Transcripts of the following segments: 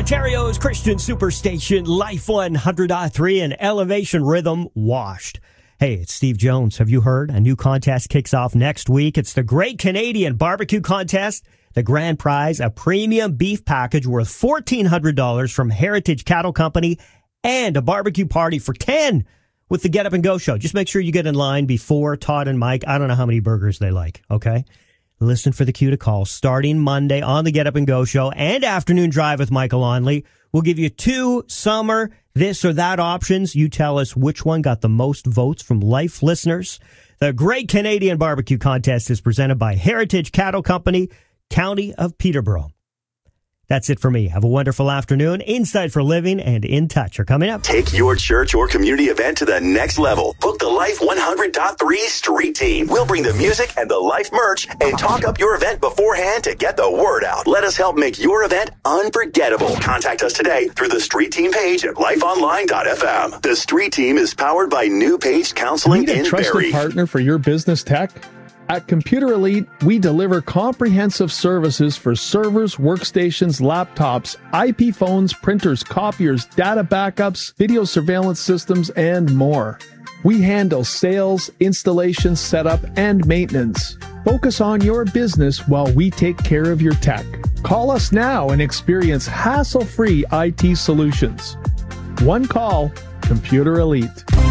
Ontario's Christian Superstation, Life 100.3 and Elevation Rhythm Washed. Hey, it's Steve Jones. Have you heard? A new contest kicks off next week. It's the Great Canadian Barbecue Contest. The grand prize, a premium beef package worth $1,400 from Heritage Cattle Company and a barbecue party for 10 with the Get Up and Go show. Just make sure you get in line before Todd and Mike. I don't know how many burgers they like, okay? Listen for the cue to call starting Monday on the Get Up and Go show and Afternoon Drive with Michael Onley. We'll give you 2 summer this or that options. You tell us which one got the most votes from Life listeners. The Great Canadian Barbecue Contest is presented by Heritage Cattle Company, County of Peterborough. That's it for me. Have a wonderful afternoon. Inside for Living and In Touch are coming up. Take your church or community event to the next level. Book the Life 100.3 Street Team. We'll bring the music and the Life merch and talk up your event beforehand to get the word out. Let us help make your event unforgettable. Contact us today through the Street Team page at lifeonline.fm. The Street Team is powered by New Page Counseling in Barrie. Need a trusted partner for your business tech? At Computer Elite, we deliver comprehensive services for servers, workstations, laptops, IP phones, printers, copiers, data backups, video surveillance systems, and more. We handle sales, installation, setup, and maintenance. Focus on your business while we take care of your tech. Call us now and experience hassle-free IT solutions. One call, Computer Elite.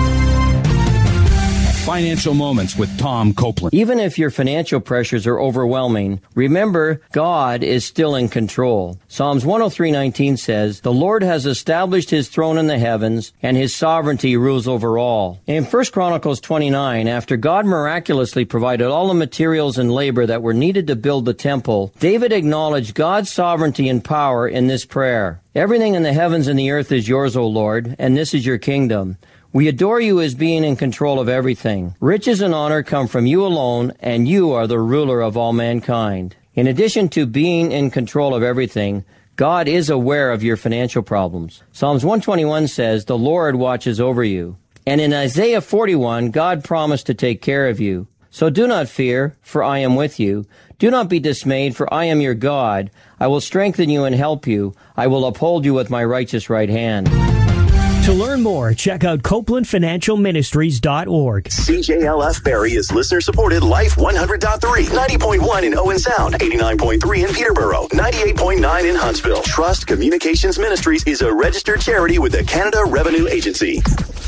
Financial Moments with Tom Copeland. Even if your financial pressures are overwhelming, remember God is still in control. Psalms 103:19 says, "The Lord has established his throne in the heavens, and his sovereignty rules over all." In 1 Chronicles 29, after God miraculously provided all the materials and labor that were needed to build the temple, David acknowledged God's sovereignty and power in this prayer. "Everything in the heavens and the earth is yours, O Lord, and this is your kingdom. We adore you as being in control of everything. Riches and honor come from you alone, and you are the ruler of all mankind." In addition to being in control of everything, God is aware of your financial problems. Psalms 121 says, "The Lord watches over you." And in Isaiah 41, God promised to take care of you. "So do not fear, for I am with you. Do not be dismayed, for I am your God. I will strengthen you and help you. I will uphold you with my righteous right hand." To learn more, check out CopelandFinancialMinistries.org. CJLF Barrie is listener-supported Life 100.3, 90.1 in Owen Sound, 89.3 in Peterborough, 98.9 in Huntsville. Trust Communications Ministries is a registered charity with the Canada Revenue Agency.